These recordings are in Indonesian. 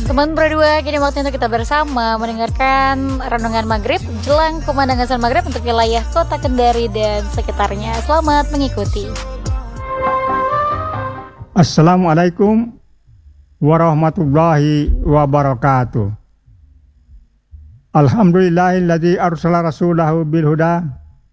Teman berdua, kini waktu untuk kita bersama mendengarkan renungan maghrib jelang pemandangan maghrib untuk wilayah kota Kendari dan sekitarnya. Selamat mengikuti. Assalamualaikum warahmatullahi wabarakatuh. Alhamdulillahilladzi arsala rasulahu bil huda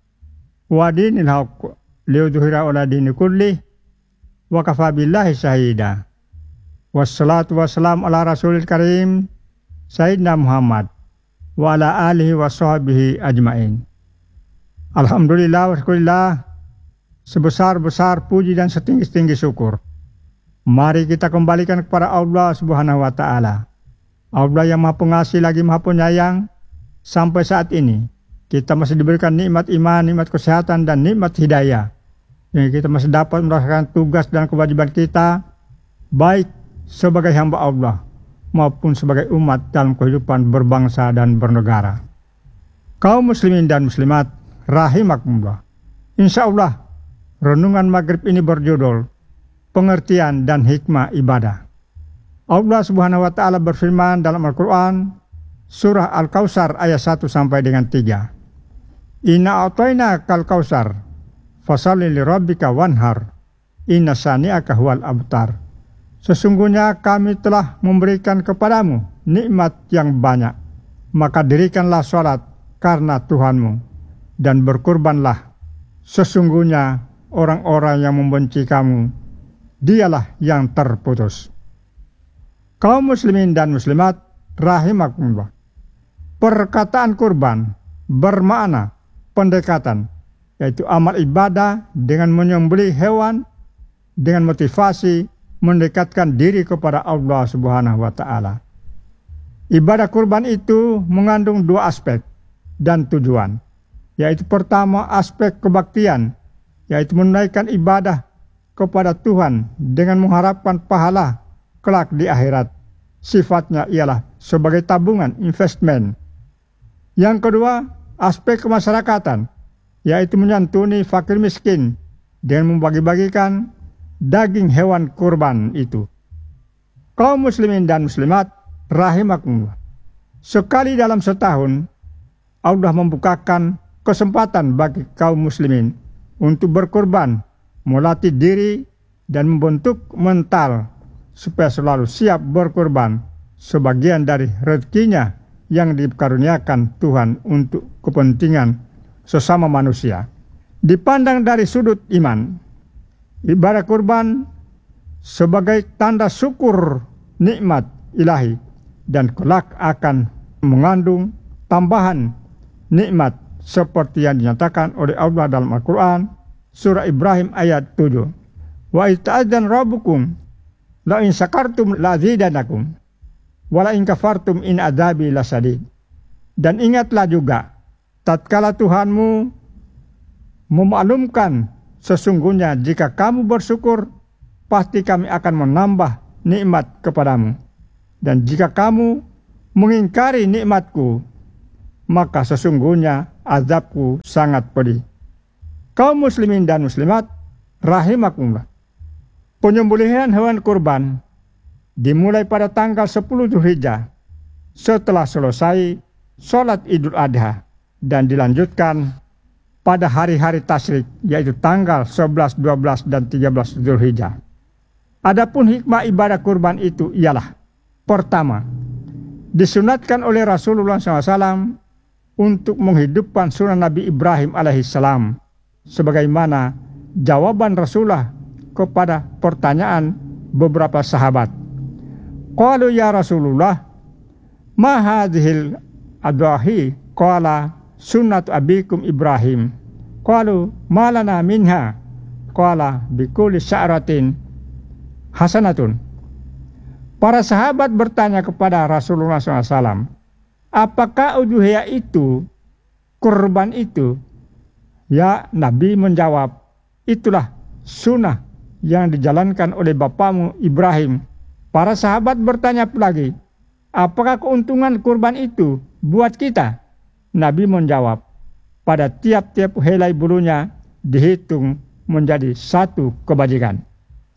wa dinil haqq liyudhhira 'ala dini kulli wa kafa billahi syahida. Wassalatu wassalamu ala rasulil karim Sayyidina Muhammad wa ala alihi wa sahbihi ajmain. Alhamdulillah wa syukurillah, sebesar-besar puji dan setinggi-tinggi syukur mari kita kembalikan kepada Allah Subhanahu wa ta'ala. Allah yang maha pengasih lagi maha penyayang. Sampai saat ini kita masih diberikan nikmat iman, nikmat kesehatan dan nikmat hidayah, yang kita masih dapat merasakan tugas dan kewajiban kita baik sebagai hamba Allah maupun sebagai umat dalam kehidupan berbangsa dan bernegara. Kaum muslimin dan muslimat rahimakumullah. Insyaallah renungan maghrib ini berjudul pengertian dan hikmah ibadah. Allah Subhanahu wa taala berfirman dalam Al-Qur'an surah Al-Kautsar ayat 1 sampai dengan 3. Inna a'tayna kal kautsar fasholli lirabbika wanhar inna syani'aka huwal abtar. Sesungguhnya kami telah memberikan kepadamu nikmat yang banyak, maka dirikanlah sholat karena Tuhanmu, dan berkurbanlah. Sesungguhnya orang-orang yang membenci kamu, dialah yang terputus. Kaum muslimin dan muslimat rahimakumullah. Perkataan kurban bermakna pendekatan, yaitu amal ibadah dengan menyembelih hewan dengan motivasi mendekatkan diri kepada Allah Subhanahu wa ta'ala. Ibadah kurban itu mengandung dua aspek dan tujuan, yaitu pertama aspek kebaktian, yaitu menunaikan ibadah kepada Tuhan dengan mengharapkan pahala kelak di akhirat. Sifatnya ialah sebagai tabungan, investment. Yang kedua, aspek kemasyarakatan, yaitu menyantuni fakir miskin dengan membagi-bagikan daging hewan kurban itu. Kaum muslimin dan muslimat rahimakumullah. Sekali dalam setahun Allah membukakan kesempatan bagi kaum muslimin untuk berkurban, melatih diri dan membentuk mental supaya selalu siap berkurban sebagian dari rezekinya yang dikaruniakan Tuhan untuk kepentingan sesama manusia. Dipandang dari sudut iman, ibadah kurban sebagai tanda syukur nikmat ilahi dan kelak akan mengandung tambahan nikmat seperti yang dinyatakan oleh Allah dalam Al-Quran surah Ibrahim ayat 7. Wa ita'adzan rabbukum la in syakartum la zidanakum wa la in kafartum in adzabi lasadid. Dan ingatlah juga tatkala Tuhanmu memaklumkan sesungguhnya jika kamu bersyukur, pasti kami akan menambah nikmat kepadamu. Dan jika kamu mengingkari nikmatku, maka sesungguhnya azabku sangat pedih. Kaum muslimin dan muslimat rahimakumullah. Penyembelihan hewan kurban dimulai pada tanggal 10 Dzulhijjah setelah selesai sholat Idul Adha dan dilanjutkan pada hari-hari tasyrik, yaitu tanggal 11, 12, dan 13 Dzulhijjah. Adapun hikmah ibadah kurban itu ialah, pertama, disunatkan oleh Rasulullah SAW untuk menghidupkan sunnah Nabi Ibrahim alaihissalam, sebagaimana jawaban Rasulullah kepada pertanyaan beberapa sahabat. Qalu ya Rasulullah, ma hadhil adwahi? Qala sunnatu abikum Ibrahim. Qalu malana minha. Qala bikulli sya'ratin hasanatun. Para sahabat bertanya kepada Rasulullah SAW, apakah udhiyah itu, kurban itu? Ya, Nabi menjawab, itulah sunnah yang dijalankan oleh bapamu Ibrahim. Para sahabat bertanya lagi, apakah keuntungan kurban itu buat kita? Nabi menjawab, pada tiap-tiap helai bulunya dihitung menjadi satu kebajikan.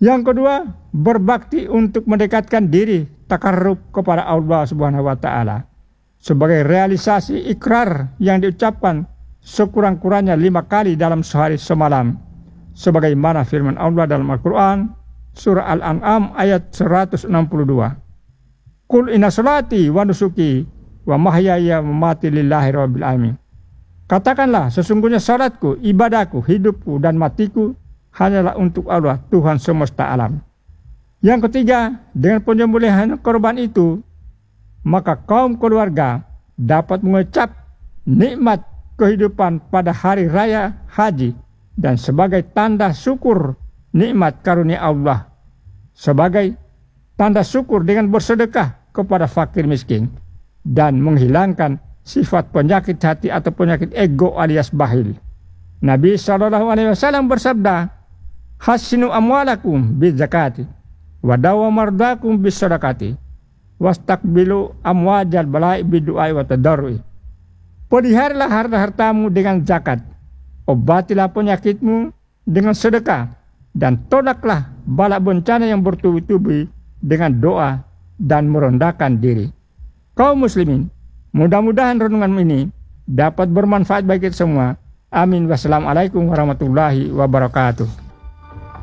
Yang kedua, berbakti untuk mendekatkan diri takarrub kepada Allah Subhanahu wa taala sebagai realisasi ikrar yang diucapkan sekurang-kurangnya 5 kali dalam sehari semalam, sebagaimana firman Allah dalam Al-Quran surah Al-An'am ayat 162. Qul inna salati wa nusuki wa mahyaya wa mamati lillahi rabbil alamin. Katakanlah, sesungguhnya salatku, ibadahku, hidupku dan matiku hanyalah untuk Allah, Tuhan semesta alam. Yang ketiga, dengan penyembelihan korban itu, maka kaum keluarga dapat mengucap nikmat kehidupan pada hari raya haji dan sebagai tanda syukur nikmat karunia Allah, sebagai tanda syukur dengan bersedekah kepada fakir miskin dan menghilangkan sifat penyakit hati atau penyakit ego alias bakhil. Nabi SAW bersabda, "Hasinu amwalakum bizakati wa dawa mardakum bisadaqati wastaqbilu amwajal balai bidu'ai wa tadarrui." Peliharalah harta-hartamu dengan zakat, obatilah penyakitmu dengan sedekah, dan tolaklah bala bencana yang bertubi-tubi dengan doa dan merendahkan diri. Kaum muslimin, mudah-mudahan renungan ini dapat bermanfaat bagi kita semua. Amin. Wassalamualaikum warahmatullahi wabarakatuh.